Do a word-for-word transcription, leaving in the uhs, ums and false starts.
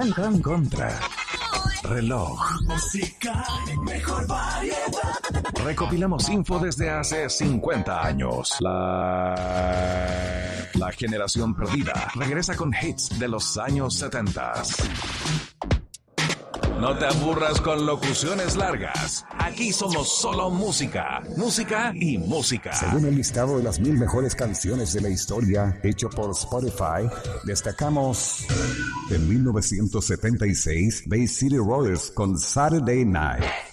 Con, con, contra. Reloj. Música, mejor variedad. Recopilamos info desde hace cincuenta años. La... La generación perdida regresa con hits de los años setenta. No te aburras con locuciones largas. Aquí somos solo música, música y música. Según el listado de las mil mejores canciones de la historia hecho por Spotify, destacamos en mil novecientos setenta y seis Bay City Rollers con Saturday Night.